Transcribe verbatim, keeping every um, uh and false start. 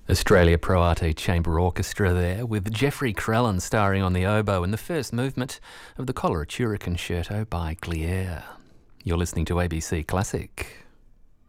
Australia Pro Arte Chamber Orchestra there, with Jeffrey Krellen starring on the oboe in the first movement of the Coloratura Concerto by Glier. You're listening to A B C Classic.